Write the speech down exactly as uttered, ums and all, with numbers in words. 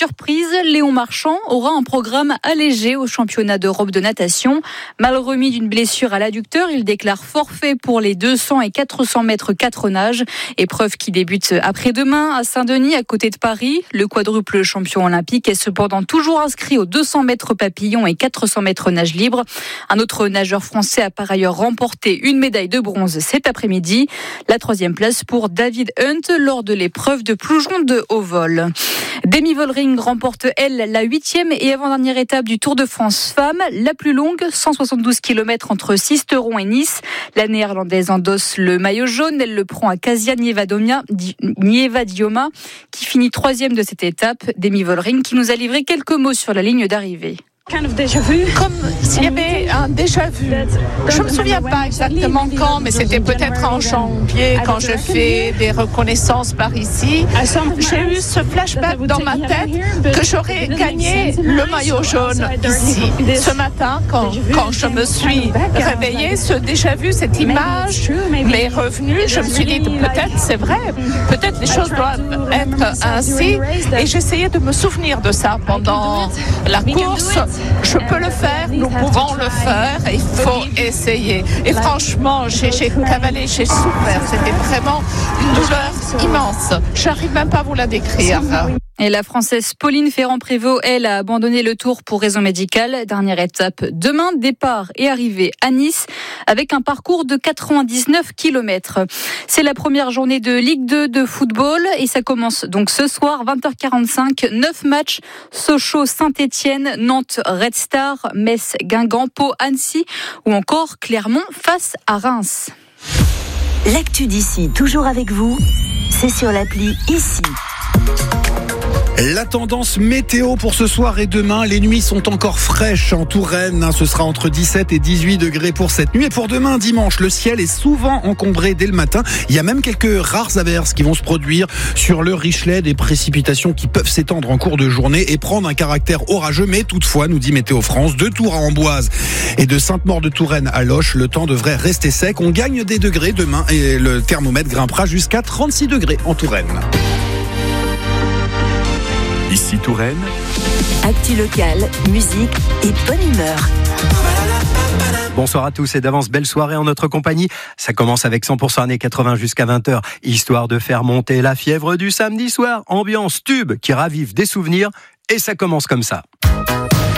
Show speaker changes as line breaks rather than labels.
surprise, Léon Marchand aura un programme allégé au championnat d'Europe de natation. Mal remis d'une blessure à l'adducteur, il déclare forfait pour les deux cents et quatre cents mètres quatre nages. Épreuve qui débute après-demain à Saint-Denis, à côté de Paris. Le quadruple champion olympique est cependant toujours inscrit aux deux cents mètres papillon et quatre cents mètres nage libre. Un autre nageur français a par ailleurs remporté une médaille de bronze cet après-midi. La troisième place pour David Hunt lors de l'épreuve de plongeon de haut vol. Demi Vollering remporte, elle, la huitième et avant-dernière étape du Tour de France femmes, la plus longue, cent soixante-douze kilomètres entre Sisteron et Nice. La néerlandaise endosse le maillot jaune, elle le prend à Kasia Nievadioma, qui finit troisième de cette étape. Demi Vollering qui nous a livré quelques mots sur la ligne d'arrivée.
Comme s'il y avait un déjà-vu. Je ne me souviens pas exactement quand, mais c'était peut-être en janvier quand je fais des reconnaissances par ici. J'ai eu ce flashback dans ma tête que j'aurais gagné le maillot jaune ici. Ce matin, quand, quand je me suis réveillée, ce déjà-vu, cette image m'est revenue. Je me suis dit peut-être c'est vrai, peut-être les choses doivent être ainsi. Et j'essayais de me souvenir de ça pendant la course. Je peux le faire, nous pouvons le faire, il faut essayer. Et franchement, j'ai, j'ai cavalé, j'ai souffert, c'était vraiment une douleur immense. J'arrive même pas à vous la décrire.
Et la Française Pauline Ferrand-Prévot, elle, a abandonné le Tour pour raison médicale. Dernière étape demain, départ et arrivée à Nice avec un parcours de quatre-vingt-dix-neuf kilomètres. C'est la première journée de Ligue deux de football et ça commence donc ce soir, vingt heures quarante-cinq. neuf matchs, Sochaux, Saint-Étienne, Nantes, Red Star, Metz, Guingamp, Pau, Annecy ou encore Clermont face à Reims.
L'actu d'ici, toujours avec vous, c'est sur l'appli Ici.
La tendance météo pour ce soir et demain, les nuits sont encore fraîches en Touraine, ce sera entre dix-sept et dix-huit degrés pour cette nuit. Et pour demain dimanche, le ciel est souvent encombré dès le matin. Il y a même quelques rares averses qui vont se produire sur le Richelet, des précipitations qui peuvent s'étendre en cours de journée et prendre un caractère orageux. Mais toutefois, nous dit Météo France, de Tours à Amboise et de Sainte-Maure-de-Touraine à Loches, le temps devrait rester sec. On gagne des degrés demain et le thermomètre grimpera jusqu'à trente-six degrés en Touraine.
Ici Touraine.
Actu locale, musique et bonne humeur.
Bonsoir à tous et d'avance, belle soirée en notre compagnie. Ça commence avec cent pour cent années quatre-vingts jusqu'à vingt heures, histoire de faire monter la fièvre du samedi soir. Ambiance tube qui ravive des souvenirs et ça commence comme ça.